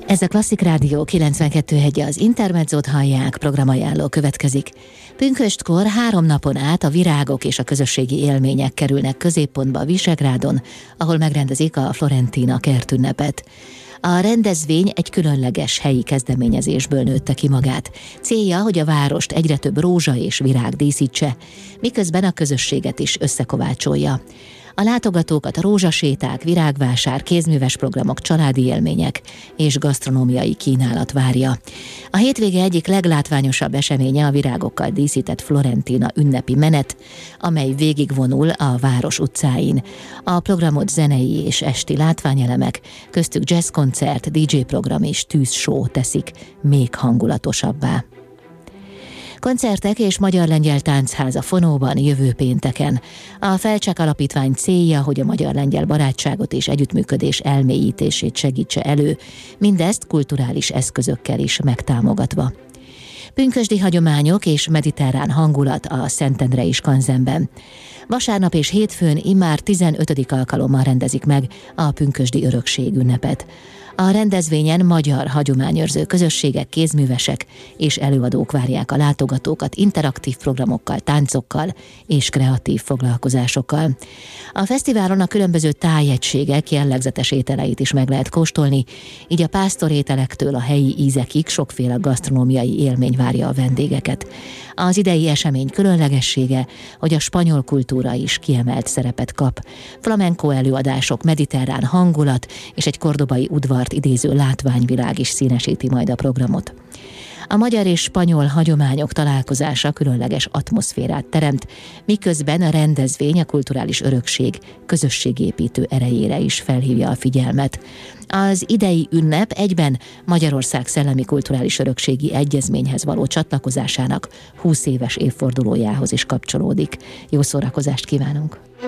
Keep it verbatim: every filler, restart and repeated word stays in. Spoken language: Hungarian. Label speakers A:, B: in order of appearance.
A: Ez a Klasszik Rádió kilencvenkettő egyen az Intermezzót hallják, programajánló következik. Pünköstkor három napon át a virágok és a közösségi élmények kerülnek középpontba a Visegrádon, ahol megrendezik a Florentina kertünnepet. A rendezvény egy különleges helyi kezdeményezésből nőtte ki magát. Célja, hogy a várost egyre több rózsa és virág díszítse, miközben a közösséget is összekovácsolja. A látogatókat a rózsaséták, virágvásár, kézműves programok, családi élmények és gasztronómiai kínálat várja. A hétvége egyik leglátványosabb eseménye a virágokkal díszített Florentina ünnepi menet, amely végigvonul a város utcáin. A programot zenei és esti látványelemek, köztük jazzkoncert, dé dzsé program és tűzshow teszik még hangulatosabbá. Koncertek és magyar-lengyel táncház a Fonóban jövő pénteken. A Felcsák Alapítvány célja, hogy a magyar-lengyel barátságot és együttműködés elmélyítését segítse elő, mindezt kulturális eszközökkel is megtámogatva. Pünkösdi hagyományok és mediterrán hangulat a Szentendrei Skanzenben. Vasárnap és hétfőn immár tizenötödik alkalommal rendezik meg a pünkösdi örökség ünnepet. A rendezvényen magyar hagyományőrző közösségek, kézművesek és előadók várják a látogatókat interaktív programokkal, táncokkal és kreatív foglalkozásokkal. A fesztiválon a különböző tájegységek jellegzetes ételeit is meg lehet kóstolni, így a pásztorételektől a helyi ízekig sokféle gasztronómiai élmény várja a vendégeket. Az idei esemény különlegessége, hogy a spanyol kultúra is kiemelt szerepet kap. Flamenco előadások, mediterrán hangulat és egy kordobai udvart idéző látványvilág is színesíti majd a programot. A magyar és spanyol hagyományok találkozása különleges atmoszférát teremt, miközben a rendezvény a kulturális örökség közösségépítő erejére is felhívja a figyelmet. Az idei ünnep egyben Magyarország szellemi kulturális örökségi egyezményhez való csatlakozásának húsz éves évfordulójához is kapcsolódik. Jó szórakozást kívánunk!